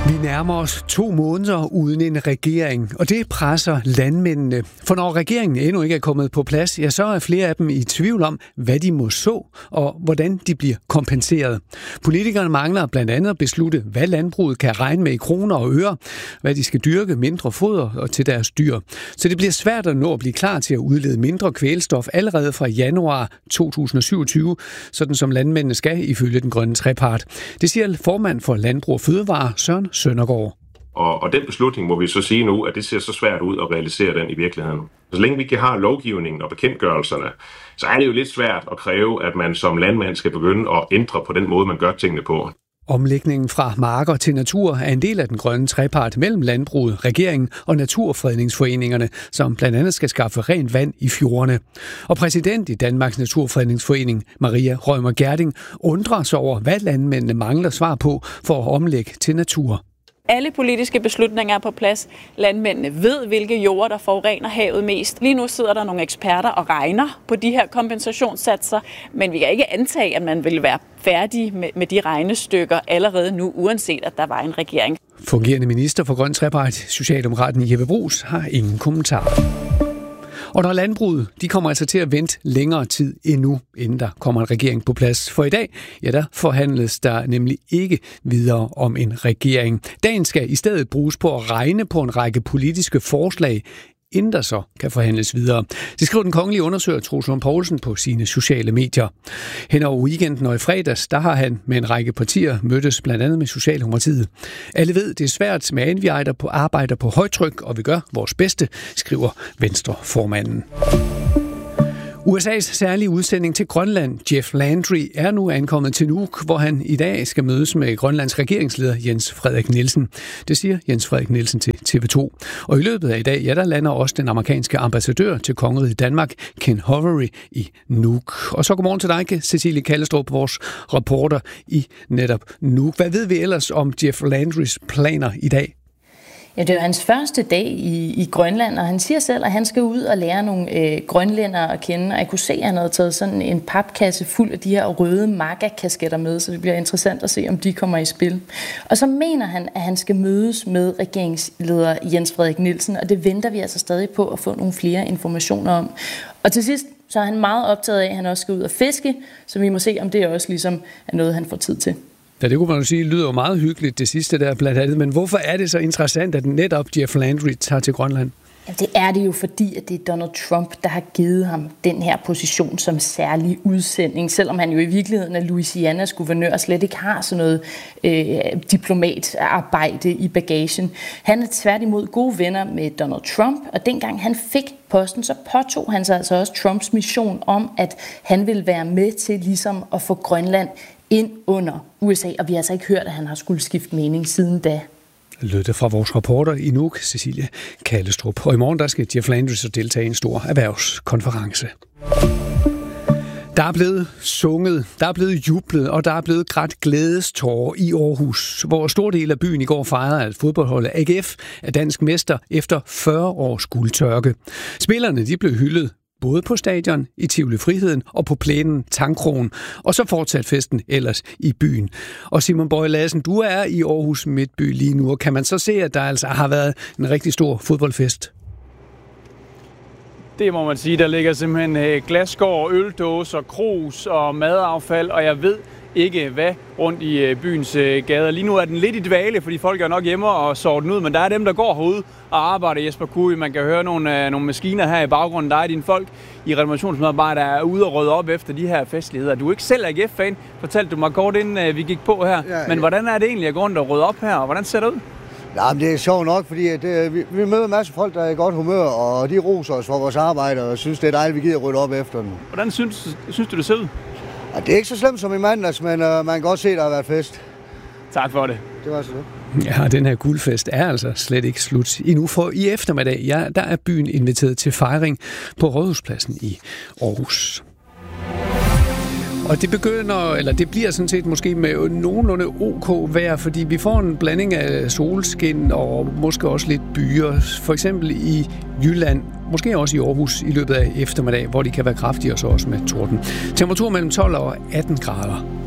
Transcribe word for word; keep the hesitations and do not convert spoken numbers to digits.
Vi nærmer os to måneder uden en regering, og det presser landmændene. For når regeringen endnu ikke er kommet på plads, ja, så er flere af dem i tvivl om, hvad de må så, og hvordan de bliver kompenseret. Politikerne mangler blandt andet at beslutte, hvad landbruget kan regne med i kroner og øre, hvad de skal dyrke, mindre foder og til deres dyr. Så det bliver svært at nå at blive klar til at udlede mindre kvælstof allerede fra januar to tusind og syvogtyve, sådan som landmændene skal ifølge den grønne trepart. Det siger formand for Landbrug og Fødevare, Søren Søndergaard. Og, og den beslutning må vi så sige nu, at det ser så svært ud at realisere den i virkeligheden. Så længe vi ikke har lovgivningen og bekendtgørelserne, så er det jo lidt svært at kræve, at man som landmand skal begynde at ændre på den måde, man gør tingene på. Omlægningen fra marker til natur er en del af den grønne trepart mellem landbruget, regeringen og naturfredningsforeningerne, som blandt andet skal skaffe rent vand i fjordene. Og præsident i Danmarks Naturfredningsforening, Maria Rømer Gerding, undrer sig over, hvad landmændene mangler svar på for at omlægge til natur. Alle politiske beslutninger er på plads. Landmændene ved, hvilke jorder, der forurener havet mest. Lige nu sidder der nogle eksperter og regner på de her kompensationssatser, men vi kan ikke antage, at man vil være færdig med, med de regnestykker allerede nu, uanset at der var en regering. Fungerende minister for grøn trepart, Socialdemokraten Jeppe Bruus, har ingen kommentarer. Og når landbruget, de kommer altså til at vente længere tid endnu, inden der kommer en regering på plads. For i dag, ja, der forhandles der nemlig ikke videre om en regering. Dagen skal i stedet bruges på at regne på en række politiske forslag, inden der så kan forhandles videre. Det skriver den kongelige undersøger Troels Lund Poulsen på sine sociale medier. Hen over weekenden og i fredags, der har han med en række partier mødtes blandt andet med Socialdemokratiet. Alle ved, det er svært, men vi arbejder på, arbejder på højtryk, og vi gør vores bedste, skriver Venstreformanden. U S A's særlige udsending til Grønland, Jeff Landry, er nu ankommet til Nuuk, hvor han i dag skal mødes med Grønlands regeringsleder Jens Frederik Nielsen. Det siger Jens Frederik Nielsen til T V to. Og i løbet af i dag, ja, der lander også den amerikanske ambassadør til kongeriget Danmark, Ken Hovery, i Nuuk. Og så godmorgen til dig, Cecilie Kallestrup, vores reporter i netop Nuuk. Hvad ved vi ellers om Jeff Landrys planer i dag? Ja, det er hans første dag i, i Grønland, og han siger selv, at han skal ud og lære nogle øh, grønlændere at kende. Og jeg kunne se, at han havde taget sådan en papkasse fuld af de her røde maga-kasketter med, så det bliver interessant at se, om de kommer i spil. Og så mener han, at han skal mødes med regeringsleder Jens Frederik Nielsen, og det venter vi altså stadig på at få nogle flere informationer om. Og til sidst, så er han meget optaget af, at han også skal ud og fiske, så vi må se, om det også ligesom er noget, han får tid til. Ja, det kunne man jo sige, lyder jo meget hyggeligt, det sidste der blandt andet. Men hvorfor er det så interessant, at netop Jeff Landry tager til Grønland? Ja, det er det jo, fordi at det er Donald Trump, der har givet ham den her position som særlig udsending, selvom han jo i virkeligheden er Louisianas guvernør og slet ikke har sådan noget øh, diplomatarbejde i bagagen. Han er tværtimod gode venner med Donald Trump, og dengang han fik posten, så påtog han sig altså også Trumps mission om, at han ville være med til ligesom at få Grønland ind under U S A, og vi har altså ikke hørt, at han har skulle skifte mening siden da. Lød det fra vores reporter i Nuuk, Cecilie Kallestrup. Og i morgen der skal Jeff Landry så deltage i en stor erhvervskonference. Der er blevet sunget, der er blevet jublet, og der er blevet grædt glædestårer i Aarhus, hvor stor del af byen i går fejrede, at fodboldholdet A G F er dansk mester efter fyrre års guldtørke. Spillerne de blev hyldet både på stadion, i Tivoli Friheden og på plænen Tangkrogen, og så fortsat festen ellers i byen. Og Simon Bøje Lassen, du er i Aarhus Midtby lige nu, og kan man så se, at der altså har været en rigtig stor fodboldfest? Det må man sige. Der ligger simpelthen glasskår, øldåser, krus og madaffald, og jeg ved ikke hvad rundt i byens gader. Lige nu er den lidt i dvale, fordi folk er nok hjemme og sover den ud, men der er dem, der går herude og arbejder. Jesper Kuhn, man kan høre nogle, nogle maskiner her i baggrunden. Der er dine folk i redaktionsmedarbejder, der er ude og rydde op efter de her festligheder. Du er ikke selv A G F-fan, fortalte du mig kort inden vi gik på her. Ja, ja. Men hvordan er det egentlig at gå rundt og rydde op her, og hvordan ser det ud? Ja, men det er sjovt nok, fordi det, vi, vi møder en masse folk, der er i godt humør, og de roser os for vores arbejde, og synes, det er dejligt, vi gider rydde op efter dem. Hvordan synes, synes du, det ser ud? Ja, det er ikke så slemt som i mandags, men uh, man kan godt se, at der har været fest. Tak for det. Det var så det. Ja, den her guldfest er altså slet ikke slut endnu, for i eftermiddag, ja, der er byen inviteret til fejring på Rådhuspladsen i Aarhus. Og det begynder, eller det bliver sådan set måske med nogenlunde ok vejr, fordi vi får en blanding af solskin og måske også lidt byer. For eksempel i Jylland, måske også i Aarhus i løbet af eftermiddag, hvor de kan være kraftige og så også med torden. Temperatur mellem tolv og atten grader.